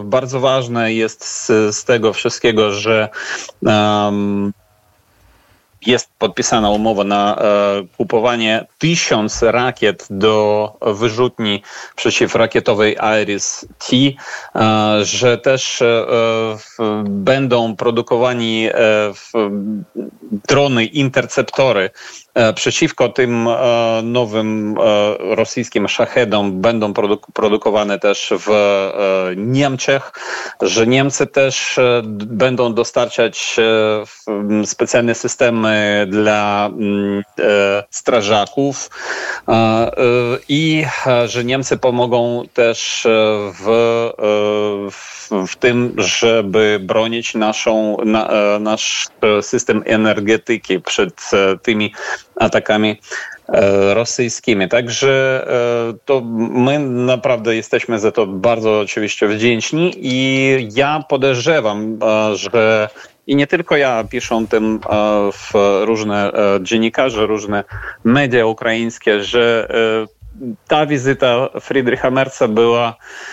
bardzo ważne jest z tego wszystkiego, że jest podpisana umowa na kupowanie 1000 rakiet do wyrzutni przeciwrakietowej IRIS-T, że też będą produkowani drony, interceptory przeciwko tym nowym rosyjskim szachedom będą produkowane też w Niemczech, że Niemcy też będą dostarczać specjalne systemy dla strażaków i że Niemcy pomogą też w tym, żeby bronić nasz system energetyki przed tymi atakami rosyjskimi. Także to my naprawdę jesteśmy za to bardzo oczywiście wdzięczni i ja podejrzewam, że i nie tylko ja, piszą tym różne dziennikarze, różne media ukraińskie, że ta wizyta Friedricha Merza była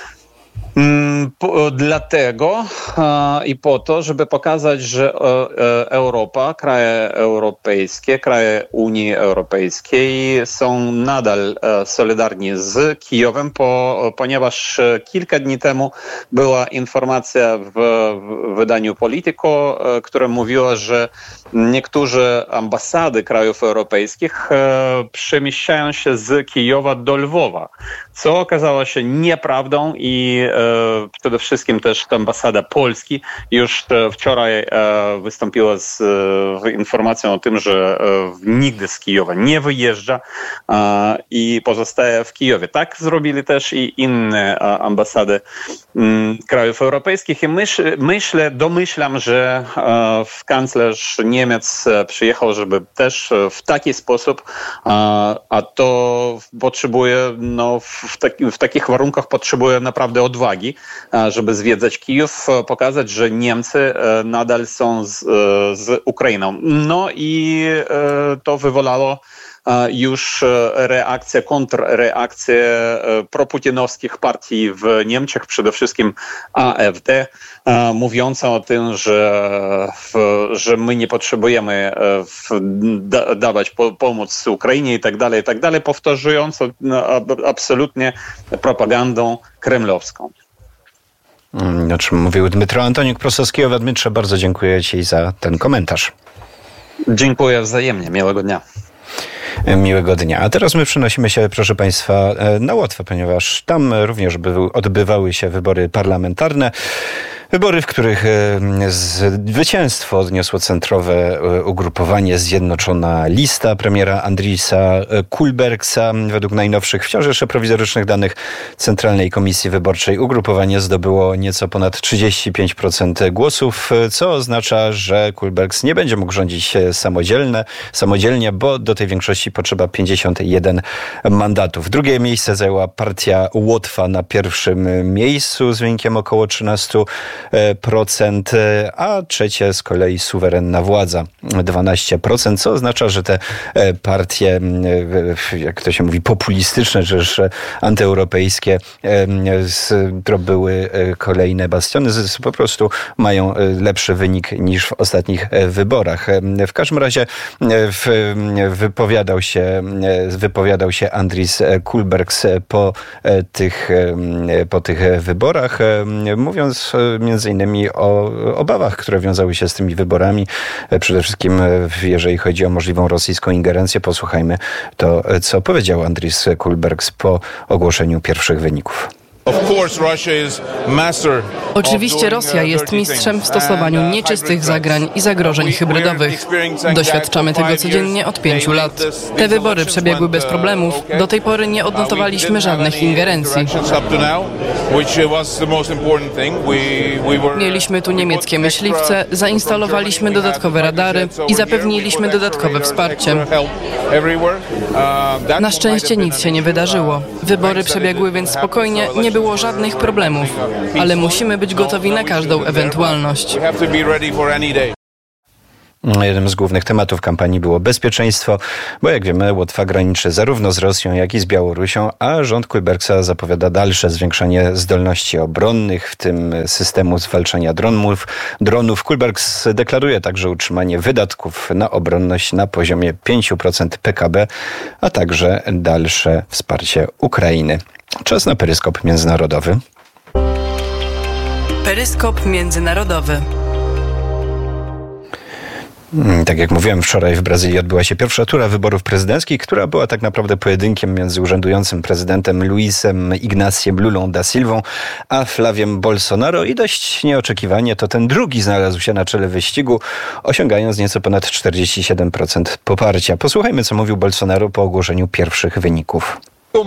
dlatego i po to, żeby pokazać, że Europa, kraje europejskie, kraje Unii Europejskiej są nadal solidarni z Kijowem, ponieważ kilka dni temu była informacja w wydaniu Politico, która mówiła, że niektóre ambasady krajów europejskich przemieszczają się z Kijowa do Lwowa, co okazało się nieprawdą i przede wszystkim też ambasada Polski już wczoraj wystąpiła z informacją o tym, że nigdy z Kijowa nie wyjeżdża i pozostaje w Kijowie. Tak zrobili też i inne ambasady krajów europejskich i domyślam, że kanclerz Niemiec przyjechał, żeby też w taki sposób, a to potrzebuje, w takich warunkach potrzebuje naprawdę odwagi, żeby zwiedzać Kijów, pokazać, że Niemcy nadal są z Ukrainą. No i to wywołało już kontrreakcję proputinowskich partii w Niemczech, przede wszystkim AfD, mówiąca o tym, że my nie potrzebujemy dawać pomoc Ukrainie i tak dalej, powtarzając absolutnie propagandą kremlowską. O czym mówił Dmytro Antoniuk, prosto z Kijowa. Dmytrze, bardzo dziękuję Ci za ten komentarz. Dziękuję wzajemnie. Miłego dnia. Miłego dnia. A teraz my przenosimy się, proszę Państwa, na Łotwę, ponieważ tam również odbywały się wybory parlamentarne. Wybory, w których zwycięstwo odniosło centrowe ugrupowanie Zjednoczona Lista premiera Andrisa Kulbergsa. Według najnowszych, wciąż jeszcze prowizorycznych danych Centralnej Komisji Wyborczej ugrupowanie zdobyło nieco ponad 35% głosów, co oznacza, że Kulbergs nie będzie mógł rządzić samodzielnie, bo do tej większości potrzeba 51 mandatów. Drugie miejsce zajęła partia Łotwa na pierwszym miejscu z wynikiem około 13%, a trzecie z kolei Suwerenna Władza 12%, co oznacza, że te partie, jak to się mówi, populistyczne, czy też antyeuropejskie zdobyły kolejne bastiony, po prostu mają lepszy wynik niż w ostatnich wyborach. W każdym razie wypowiadał się Andris Kulbergs po tych wyborach, mówiąc między innymi o obawach, które wiązały się z tymi wyborami. Przede wszystkim, jeżeli chodzi o możliwą rosyjską ingerencję, posłuchajmy to, co powiedział Andris Kulbergs po ogłoszeniu pierwszych wyników. Oczywiście Rosja jest mistrzem w stosowaniu nieczystych zagrań i zagrożeń hybrydowych. Doświadczamy tego codziennie od 5 lat. Te wybory przebiegły bez problemów. Do tej pory nie odnotowaliśmy żadnych ingerencji. Mieliśmy tu niemieckie myśliwce, zainstalowaliśmy dodatkowe radary i zapewniliśmy dodatkowe wsparcie. Na szczęście nic się nie wydarzyło. Wybory przebiegły więc spokojnie, nie było żadnych problemów, ale musimy być gotowi na każdą ewentualność. Jednym z głównych tematów kampanii było bezpieczeństwo, bo jak wiemy, Łotwa graniczy zarówno z Rosją, jak i z Białorusią, a rząd Kulbergsa zapowiada dalsze zwiększanie zdolności obronnych, w tym systemu zwalczania dronów. Kulbergs deklaruje także utrzymanie wydatków na obronność na poziomie 5% PKB, a także dalsze wsparcie Ukrainy. Czas na peryskop międzynarodowy. Peryskop międzynarodowy. Tak jak mówiłem, wczoraj w Brazylii odbyła się pierwsza tura wyborów prezydenckich, która była tak naprawdę pojedynkiem między urzędującym prezydentem Luisem Ináciem Lulą da Silvą a Flaviem Bolsonaro i dość nieoczekiwanie to ten drugi znalazł się na czele wyścigu, osiągając nieco ponad 47% poparcia. Posłuchajmy, co mówił Bolsonaro po ogłoszeniu pierwszych wyników.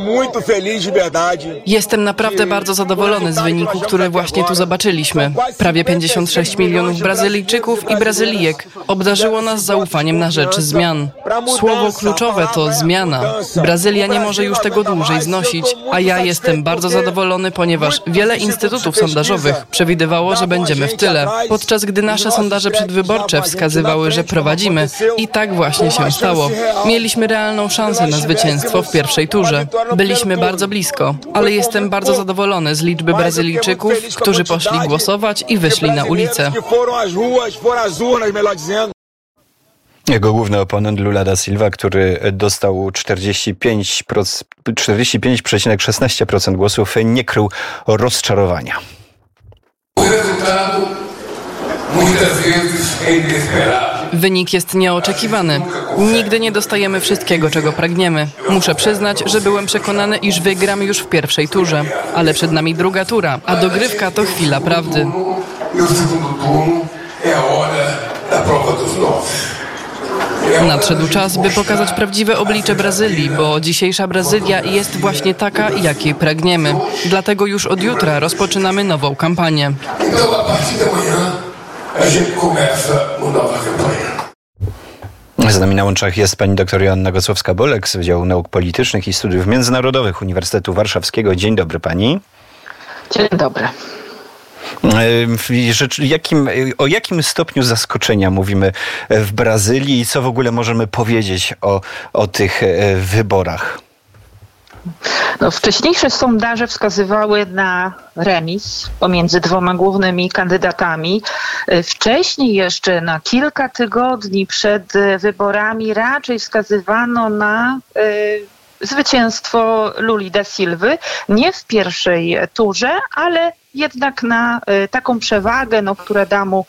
Jestem naprawdę bardzo zadowolony z wyniku, który właśnie tu zobaczyliśmy. Prawie 56 milionów Brazylijczyków i Brazylijek obdarzyło nas zaufaniem na rzecz zmian. Słowo kluczowe to zmiana. Brazylia nie może już tego dłużej znosić, a ja jestem bardzo zadowolony, ponieważ wiele instytutów sondażowych przewidywało, że będziemy w tyle, podczas gdy nasze sondaże przedwyborcze wskazywały, że prowadzimy i tak właśnie się stało. Mieliśmy realną szansę na zwycięstwo w pierwszej turze. Byliśmy bardzo blisko, ale jestem bardzo zadowolony z liczby Brazylijczyków, którzy poszli głosować i wyszli na ulicę. Jego główny oponent Lula da Silva, który dostał 45,16% głosów, nie krył rozczarowania. Wynik jest nieoczekiwany. Nigdy nie dostajemy wszystkiego, czego pragniemy. Muszę przyznać, że byłem przekonany, iż wygram już w pierwszej turze. Ale przed nami druga tura, a dogrywka to chwila prawdy. Nadszedł czas, by pokazać prawdziwe oblicze Brazylii, bo dzisiejsza Brazylia jest właśnie taka, jakiej pragniemy. Dlatego już od jutra rozpoczynamy nową kampanię. Z nami na łączach jest pani dr Joanna Gocłowska-Bolek z Wydziału Nauk Politycznych i Studiów Międzynarodowych Uniwersytetu Warszawskiego. Dzień dobry pani. Dzień dobry. O jakim stopniu zaskoczenia mówimy w Brazylii i co w ogóle możemy powiedzieć o tych wyborach? No, wcześniejsze sondaże wskazywały na remis pomiędzy dwoma głównymi kandydatami. Wcześniej jeszcze na kilka tygodni przed wyborami raczej wskazywano na zwycięstwo Luli da Silvy. Nie w pierwszej turze, ale jednak na taką przewagę, która da mu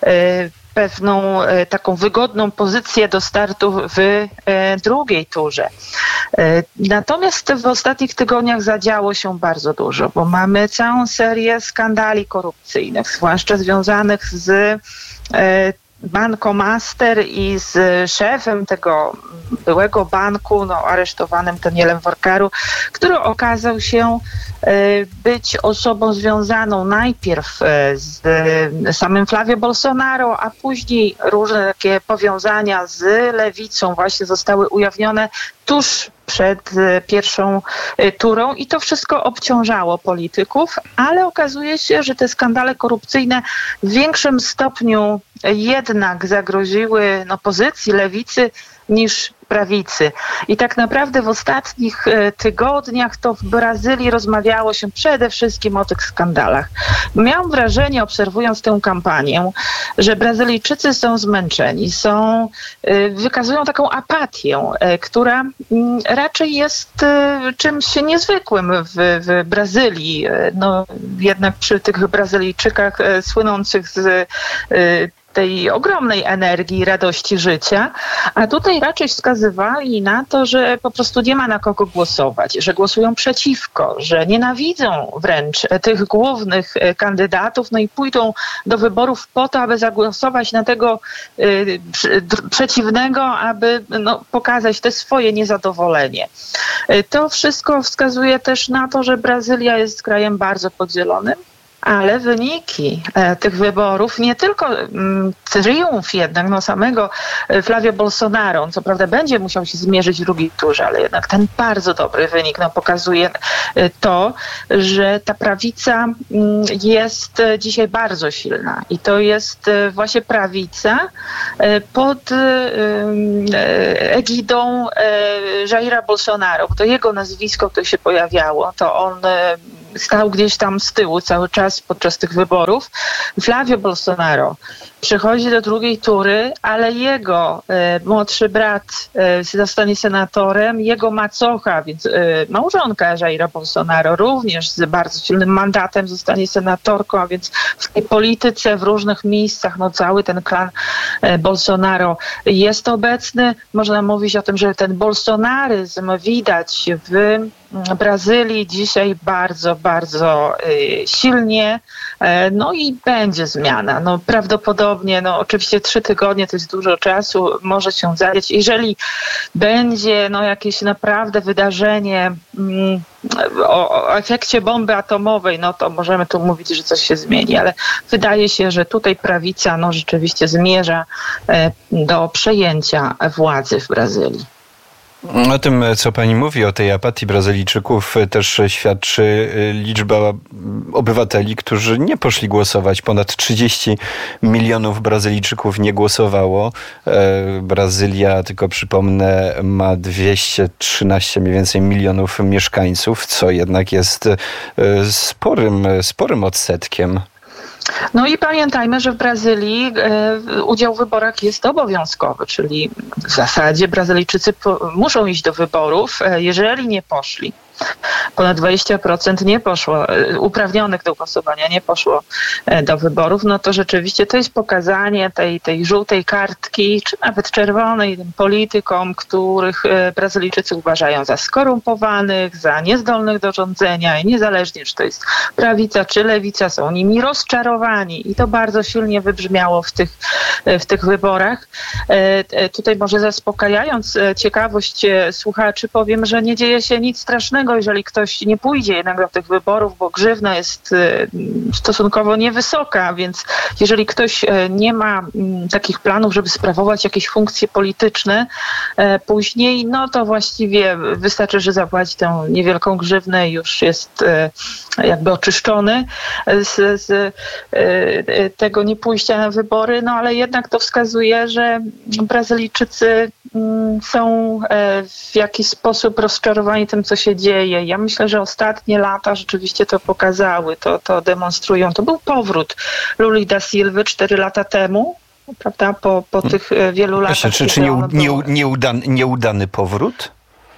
pewną taką wygodną pozycję do startu w drugiej turze. Natomiast w ostatnich tygodniach zadziało się bardzo dużo, bo mamy całą serię skandali korupcyjnych, zwłaszcza związanych z Banco Master i z szefem tego byłego banku, aresztowanym Danielem Workaru, który okazał się być osobą związaną najpierw z samym Flavio Bolsonaro, a później różne takie powiązania z lewicą właśnie zostały ujawnione tuż przed pierwszą turą i to wszystko obciążało polityków, ale okazuje się, że te skandale korupcyjne w większym stopniu jednak zagroziły pozycji lewicy niż prawicy. I tak naprawdę w ostatnich tygodniach to w Brazylii rozmawiało się przede wszystkim o tych skandalach. Miałam wrażenie, obserwując tę kampanię, że Brazylijczycy są zmęczeni, wykazują taką apatię, która raczej jest czymś niezwykłym w Brazylii. Jednak przy tych Brazylijczykach słynących z tej ogromnej energii i radości życia, a tutaj raczej wskazywali na to, że po prostu nie ma na kogo głosować, że głosują przeciwko, że nienawidzą wręcz tych głównych kandydatów, i pójdą do wyborów po to, aby zagłosować na tego przeciwnego, aby pokazać te swoje niezadowolenie. To wszystko wskazuje też na to, że Brazylia jest krajem bardzo podzielonym, ale wyniki tych wyborów, nie tylko triumf jednak samego Flavio Bolsonaro, on co prawda będzie musiał się zmierzyć w drugiej turze, ale jednak ten bardzo dobry wynik pokazuje to, że ta prawica jest dzisiaj bardzo silna i to jest właśnie prawica pod egidą Jaira Bolsonaro, bo to jego nazwisko to się pojawiało, to on stał gdzieś tam z tyłu cały czas podczas tych wyborów. Flavio Bolsonaro przechodzi do drugiej tury, ale jego młodszy brat zostanie senatorem, jego macocha, więc małżonka Jaira Bolsonaro również z bardzo silnym mandatem zostanie senatorką, a więc w tej polityce w różnych miejscach cały ten klan Bolsonaro jest obecny. Można mówić o tym, że ten bolsonaryzm widać w Brazylii dzisiaj bardzo, bardzo silnie. No i będzie zmiana. Prawdopodobnie, oczywiście 3 tygodnie to jest dużo czasu, może się zadziać. Jeżeli będzie jakieś naprawdę wydarzenie o efekcie bomby atomowej, to możemy tu mówić, że coś się zmieni, ale wydaje się, że tutaj prawica rzeczywiście zmierza do przejęcia władzy w Brazylii. O tym, co pani mówi, o tej apatii Brazylijczyków, też świadczy liczba obywateli, którzy nie poszli głosować. Ponad 30 milionów Brazylijczyków nie głosowało. Brazylia, tylko przypomnę, ma 213 mniej więcej milionów mieszkańców, co jednak jest sporym odsetkiem. I pamiętajmy, że w Brazylii udział w wyborach jest obowiązkowy, czyli w zasadzie Brazylijczycy muszą iść do wyborów. Jeżeli nie poszli, ponad 20% nie poszło, uprawnionych do głosowania nie poszło do wyborów, to rzeczywiście to jest pokazanie tej żółtej kartki, czy nawet czerwonej tym politykom, których Brazylijczycy uważają za skorumpowanych, za niezdolnych do rządzenia i niezależnie, czy to jest prawica, czy lewica, są nimi rozczarowani i to bardzo silnie wybrzmiało w tych wyborach. Tutaj może zaspokajając ciekawość słuchaczy powiem, że nie dzieje się nic strasznego, jeżeli ktoś nie pójdzie jednak do tych wyborów, bo grzywna jest stosunkowo niewysoka, więc jeżeli ktoś nie ma takich planów, żeby sprawować jakieś funkcje polityczne później, to właściwie wystarczy, że zapłaci tę niewielką grzywnę i już jest jakby oczyszczony z tego niepójścia na wybory, ale jednak to wskazuje, że Brazylijczycy są w jakiś sposób rozczarowani tym, co się dzieje. Ja myślę, że ostatnie lata rzeczywiście to pokazały, to demonstrują. To był powrót Luli da Silvy 4 lata temu, prawda, po tych wielu latach. Czy nieudany powrót?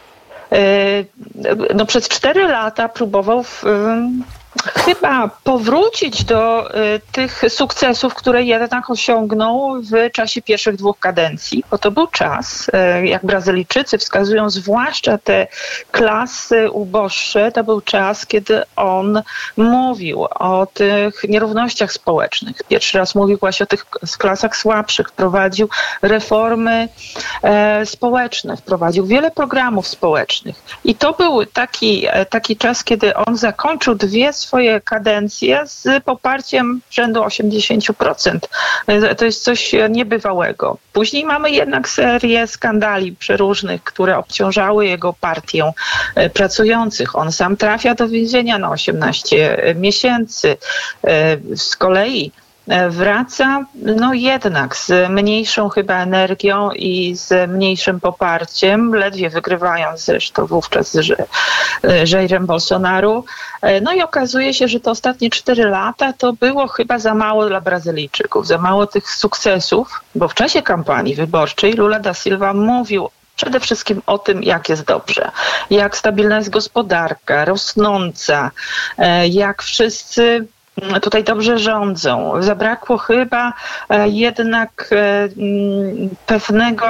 Przez 4 lata próbował chyba powrócić do tych sukcesów, które jednak osiągnął w czasie pierwszych 2 kadencji, bo to był czas, jak Brazylijczycy wskazują, zwłaszcza te klasy uboższe, to był czas, kiedy on mówił o tych nierównościach społecznych. Pierwszy raz mówił właśnie o tych klasach słabszych, wprowadził reformy społeczne, wprowadził wiele programów społecznych i to był taki czas, kiedy on zakończył 2 swoje kadencje z poparciem rzędu 80%. To jest coś niebywałego. Później mamy jednak serię skandali przeróżnych, które obciążały jego partię pracujących. On sam trafia do więzienia na 18 miesięcy. Z kolei wraca, jednak z mniejszą chyba energią i z mniejszym poparciem, ledwie wygrywając zresztą wówczas z Jairem Bolsonaro. I okazuje się, że te ostatnie 4 lata to było chyba za mało dla Brazylijczyków, za mało tych sukcesów, bo w czasie kampanii wyborczej Lula da Silva mówił przede wszystkim o tym, jak jest dobrze, jak stabilna jest gospodarka, rosnąca, jak wszyscy tutaj dobrze rządzą. Zabrakło chyba jednak pewnego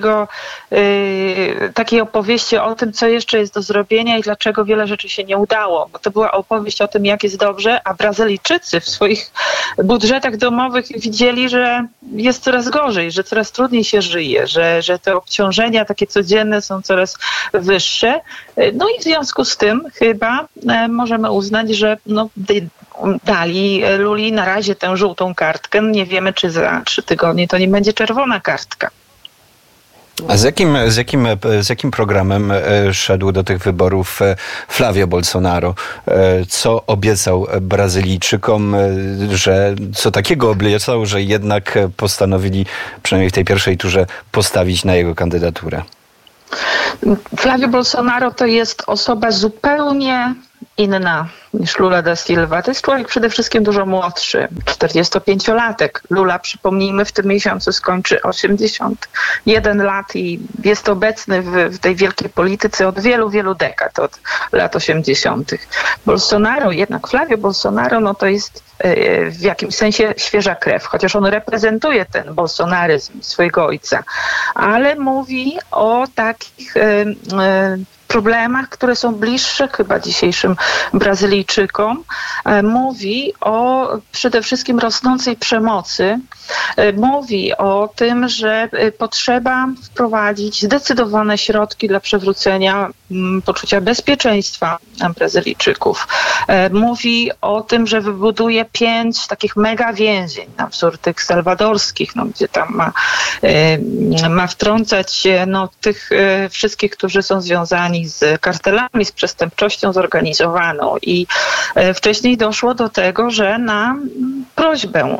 takiej opowieści o tym, co jeszcze jest do zrobienia i dlaczego wiele rzeczy się nie udało. Bo to była opowieść o tym, jak jest dobrze, a Brazylijczycy w swoich budżetach domowych widzieli, że jest coraz gorzej, że coraz trudniej się żyje, że te obciążenia takie codzienne są coraz wyższe. I w związku z tym chyba możemy uznać, że dali Luli na razie tę żółtą kartkę. Nie wiemy, czy za 3 tygodnie to nie będzie czerwona kartka. A z jakim programem szedł do tych wyborów Flávio Bolsonaro? Co obiecał Brazylijczykom, co takiego obiecał, że jednak postanowili przynajmniej w tej pierwszej turze postawić na jego kandydaturę? Flávio Bolsonaro to jest osoba zupełnie inna niż Lula da Silva. To jest człowiek przede wszystkim dużo młodszy, 45-latek. Lula, przypomnijmy, w tym miesiącu skończy 81 lat i jest obecny w tej wielkiej polityce od wielu, wielu dekad, od lat 80. Flávio Bolsonaro, to jest w jakimś sensie świeża krew, chociaż on reprezentuje ten bolsonaryzm swojego ojca, ale mówi o takich problemach, które są bliższe chyba dzisiejszym Brazylijczykom. Mówi o przede wszystkim rosnącej przemocy. Mówi o tym, że potrzeba wprowadzić zdecydowane środki dla przywrócenia poczucia bezpieczeństwa Brazylijczyków. Mówi o tym, że wybuduje 5 takich mega więzień na wzór tych salwadorskich, gdzie tam ma wtrącać tych wszystkich, którzy są związani z kartelami, z przestępczością zorganizowaną. I wcześniej doszło do tego, że na prośbę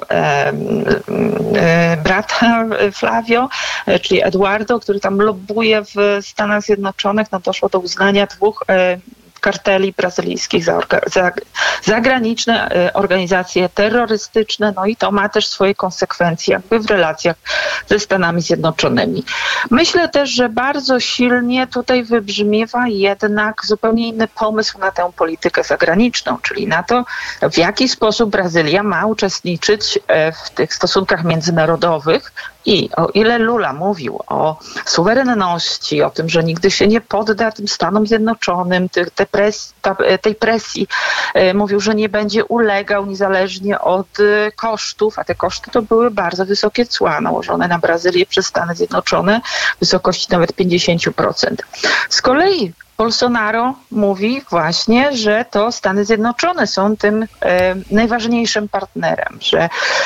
brata Flávio, czyli Eduardo, który tam lobbuje w Stanach Zjednoczonych, doszło do uznania 2 karteli brazylijskich za zagraniczne organizacje terrorystyczne, i to ma też swoje konsekwencje w relacjach ze Stanami Zjednoczonymi. Myślę też, że bardzo silnie tutaj wybrzmiewa jednak zupełnie inny pomysł na tę politykę zagraniczną, czyli na to, w jaki sposób Brazylia ma uczestniczyć w tych stosunkach międzynarodowych. I o ile Lula mówił o suwerenności, o tym, że nigdy się nie podda tym Stanom Zjednoczonym, tej presji, mówił, że nie będzie ulegał niezależnie od kosztów, a te koszty to były bardzo wysokie cła nałożone na Brazylię przez Stany Zjednoczone w wysokości nawet 50%. Z kolei Bolsonaro mówi właśnie, że to Stany Zjednoczone są tym najważniejszym partnerem, że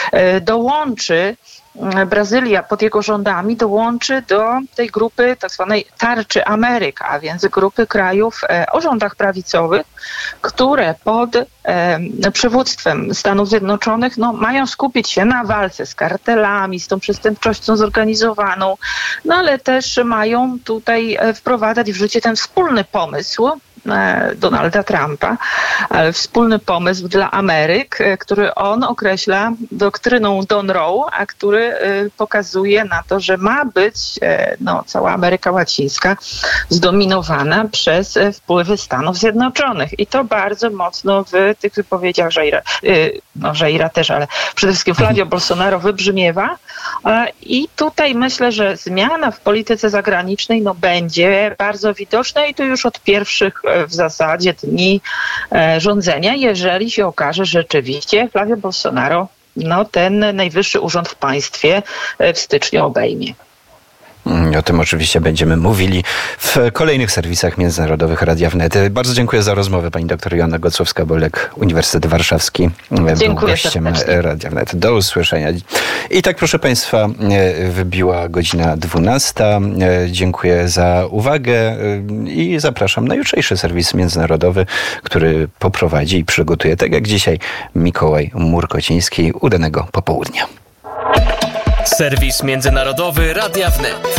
Brazylia pod jego rządami dołączy do tej grupy tak zwanej tarczy Ameryka, a więc grupy krajów o rządach prawicowych, które pod przywództwem Stanów Zjednoczonych mają skupić się na walce z kartelami, z tą przestępczością zorganizowaną, ale też mają tutaj wprowadzać w życie ten wspólny pomysł Donalda Trumpa, ale wspólny pomysł dla Ameryk, który on określa doktryną Don Roe, a który pokazuje na to, że ma być cała Ameryka Łacińska zdominowana przez wpływy Stanów Zjednoczonych. I to bardzo mocno w tych wypowiedziach Jaira też, ale przede wszystkim Flávio Bolsonaro wybrzmiewa. I tutaj myślę, że zmiana w polityce zagranicznej będzie bardzo widoczna i to już od pierwszych w zasadzie dni rządzenia, jeżeli się okaże, że rzeczywiście Flávio Bolsonaro ten najwyższy urząd w państwie w styczniu obejmie. O tym oczywiście będziemy mówili w kolejnych serwisach międzynarodowych Radia Wnet. Bardzo dziękuję za rozmowę. Pani doktor Joanna Gocłowska-Bolek, Uniwersytet Warszawski, był gościem Radia Wnet. Do usłyszenia. I tak, proszę Państwa, wybiła godzina 12. Dziękuję za uwagę i zapraszam na jutrzejszy serwis międzynarodowy, który poprowadzi i przygotuje, tak jak dzisiaj, Mikołaj Murkociński. Udanego popołudnia. Serwis międzynarodowy Radia Wnet.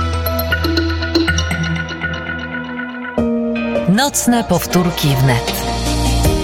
Nocne powtórki wnet.